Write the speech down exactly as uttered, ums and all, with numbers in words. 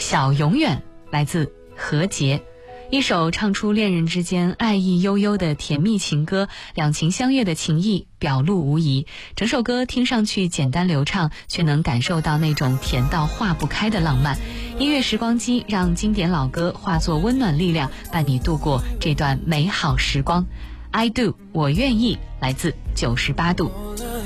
小永远来自何洁，一首唱出恋人之间爱意悠悠的甜蜜情歌，两情相悦的情谊表露无遗。整首歌听上去简单流畅，却能感受到那种甜到化不开的浪漫。音乐时光机让经典老歌化作温暖力量，伴你度过这段美好时光。I do， 我愿意，来自九十八度。